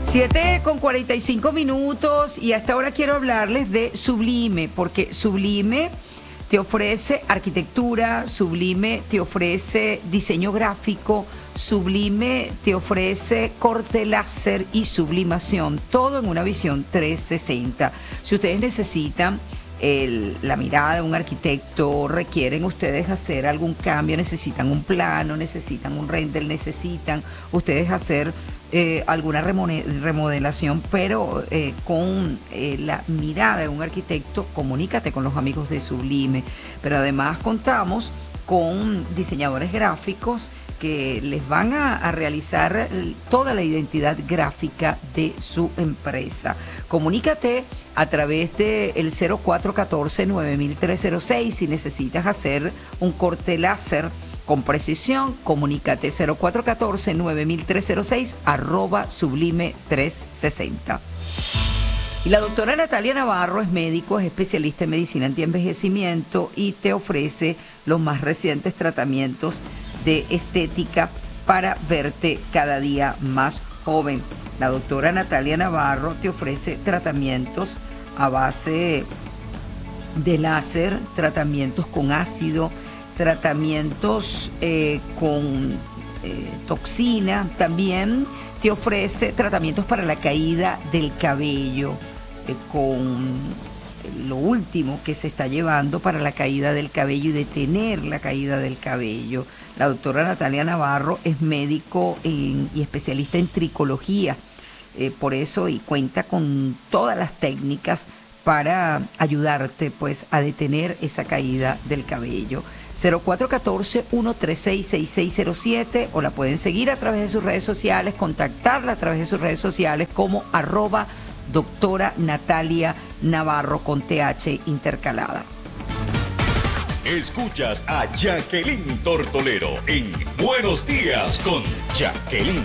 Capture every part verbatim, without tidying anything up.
siete con cuarenta y cinco minutos y hasta ahora quiero hablarles de Sublime, porque Sublime te ofrece arquitectura, Sublime te ofrece diseño gráfico, Sublime te ofrece corte láser y sublimación, todo en una visión trescientos sesenta. Si ustedes necesitan el, la mirada de un arquitecto, requieren ustedes hacer algún cambio, necesitan un plano, necesitan un render, necesitan ustedes hacer eh, alguna remodelación, pero eh, con eh, la mirada de un arquitecto, comunícate con los amigos de Sublime. Pero además contamos con diseñadores gráficos que les van a, a realizar toda la identidad gráfica de su empresa. Comunícate a través del cero cuatro uno cuatro, nueve tres cero seis si necesitas hacer un corte láser con precisión. Comunícate cero cuatro uno cuatro, nueve tres cero seis arroba sublime trescientos sesenta. Y la doctora Natalia Navarro es médico, es especialista en medicina antienvejecimiento y te ofrece los más recientes tratamientos de estética para verte cada día más joven. La doctora Natalia Navarro te ofrece tratamientos a base de láser, tratamientos con ácido, tratamientos eh, con eh, toxina. También te ofrece tratamientos para la caída del cabello, eh, con lo último que se está llevando para la caída del cabello y detener la caída del cabello. La doctora Natalia Navarro es médico en, y especialista en tricología, eh, por eso y cuenta con todas las técnicas para ayudarte pues a detener esa caída del cabello. cero cuatro uno cuatro, uno tres seis, seis seis cero siete o la pueden seguir a través de sus redes sociales, contactarla a través de sus redes sociales como arroba doctora Natalia Navarro con T H intercalada. Escuchas a Jacqueline Tortolero en Buenos Días con Jacqueline.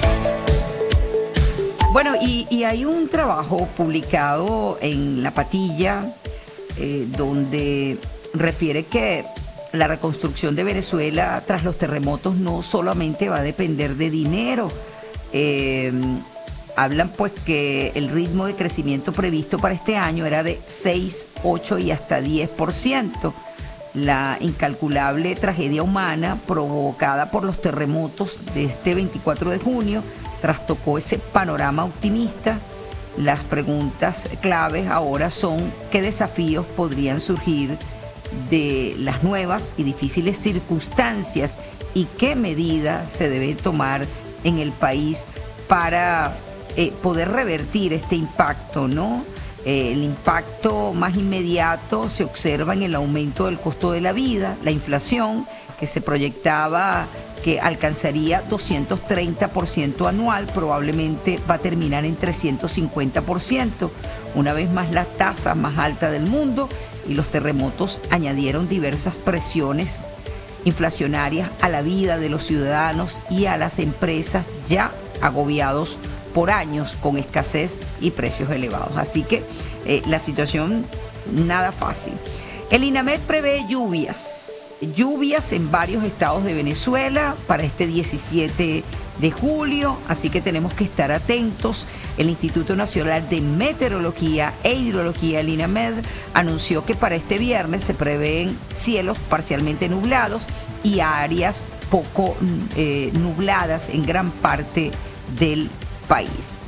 Bueno, y, y hay un trabajo publicado en La Patilla eh, donde refiere que la reconstrucción de Venezuela tras los terremotos no solamente va a depender de dinero. Eh, hablan pues que el ritmo de crecimiento previsto para este año era de seis, ocho y hasta diez por ciento. La incalculable tragedia humana provocada por los terremotos de este veinticuatro de junio trastocó ese panorama optimista. Las preguntas claves ahora son qué desafíos podrían surgir de las nuevas y difíciles circunstancias y qué medidas se debe tomar en el país para eh, poder revertir este impacto, ¿no? Eh, el impacto más inmediato se observa en el aumento del costo de la vida, la inflación, que se proyectaba que alcanzaría doscientos treinta por ciento anual, probablemente va a terminar en trescientos cincuenta por ciento, una vez más la tasa más alta del mundo, y los terremotos añadieron diversas presiones inflacionarias a la vida de los ciudadanos y a las empresas ya agobiados por años con escasez y precios elevados. Así que eh, la situación nada fácil. El INAMED prevé lluvias, lluvias en varios estados de Venezuela para este diecisiete de julio, así que tenemos que estar atentos. El Instituto Nacional de Meteorología e Hidrología, el INAMED, anunció que para este viernes se prevén cielos parcialmente nublados y áreas poco eh, nubladas en gran parte del país.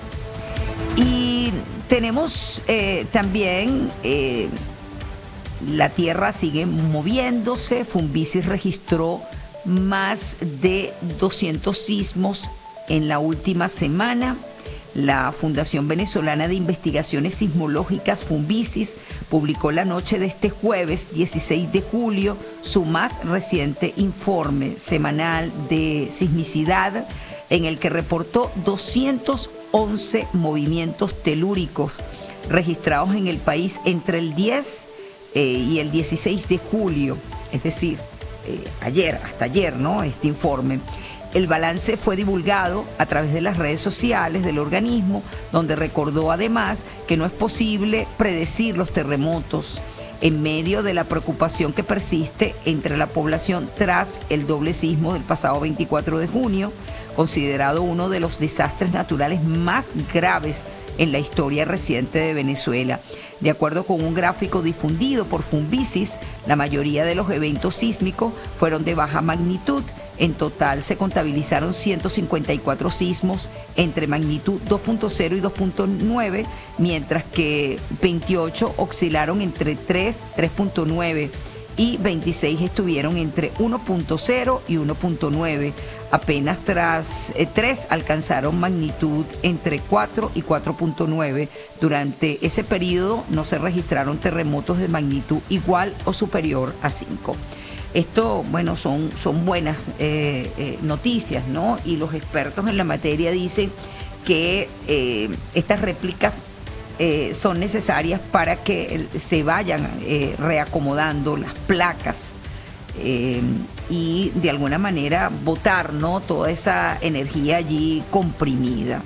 Y tenemos eh, también eh, la Tierra sigue moviéndose. Fumbisis registró más de doscientos sismos en la última semana. La Fundación Venezolana de Investigaciones Sismológicas, Fumbisis, publicó la noche de este jueves dieciséis de julio su más reciente informe semanal de sismicidad, en el que reportó doscientos once movimientos telúricos registrados en el país entre el diez eh, y el dieciséis de julio, es decir, eh, ayer, hasta ayer, ¿no? Este informe. El balance fue divulgado a través de las redes sociales del organismo, donde recordó además que no es posible predecir los terremotos en medio de la preocupación que persiste entre la población tras el doble sismo del pasado veinticuatro de junio, considerado uno de los desastres naturales más graves en la historia reciente de Venezuela. De acuerdo con un gráfico difundido por Funvisis, la mayoría de los eventos sísmicos fueron de baja magnitud. En total se contabilizaron ciento cincuenta y cuatro sismos entre magnitud dos punto cero y dos punto nueve, mientras que veintiocho oscilaron entre tres, tres punto nueve y veintiséis estuvieron entre uno punto cero y uno punto nueve. Apenas tras eh, tres alcanzaron magnitud entre cuatro y cuatro punto nueve. Durante ese periodo no se registraron terremotos de magnitud igual o superior a cinco. Esto, bueno, son, son buenas eh, eh, noticias, ¿no? Y los expertos en la materia dicen que eh, estas réplicas eh, son necesarias para que se vayan eh, reacomodando las placas eh, y de alguna manera botar, ¿no?, toda esa energía allí comprimida.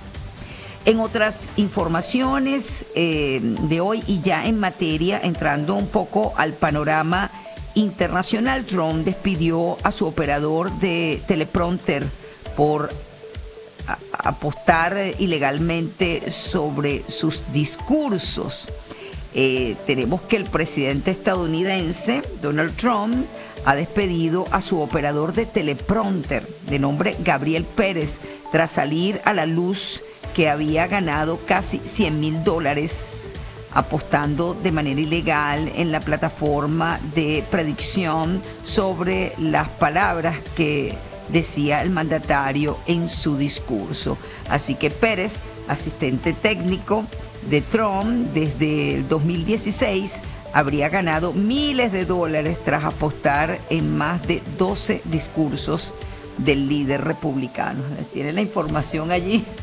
En otras informaciones eh, de hoy y ya en materia, entrando un poco al panorama internacional, Trump despidió a su operador de teleprompter por a, apostar ilegalmente sobre sus discursos. Eh, tenemos que el presidente estadounidense, Donald Trump, ha despedido a su operador de teleprompter, de nombre Gabriel Pérez, tras salir a la luz que había ganado casi cien mil dólares apostando de manera ilegal en la plataforma de predicción sobre las palabras que decía el mandatario en su discurso. Así que Pérez, asistente técnico de Trump desde el dos mil dieciséis, habría ganado miles de dólares tras apostar en más de doce discursos del líder republicano. Tiene la información allí